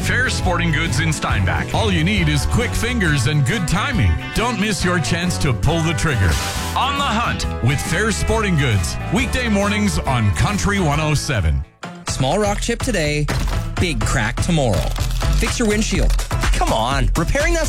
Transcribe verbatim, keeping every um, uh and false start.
Fair Sporting Goods in Steinbach. All you need is quick fingers and good timing. Don't miss your chance to pull the trigger. On the Hunt with Fair Sporting Goods. Weekday mornings on Country one oh seven. Small rock chip today, big crack tomorrow. Fix your windshield. Come on, repairing that